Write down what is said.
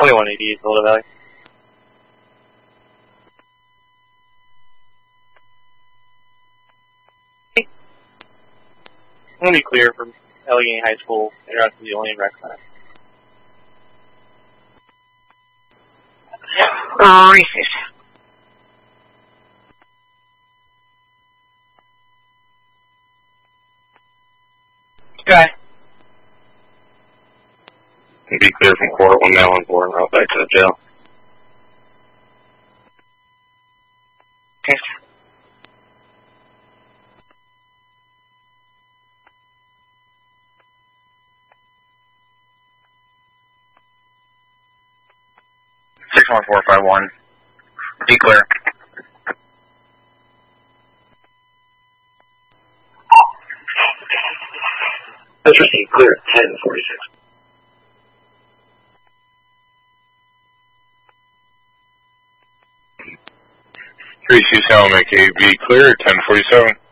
2180 Delta Valley. I'm going to be clear from Allegheny High School, interacting with the only rec center. Racist. Okay. Be clear from court 1914 route back to the jail. Okay. (61451). Be clear. Let's receive clear at 1046. Be clear at 1047.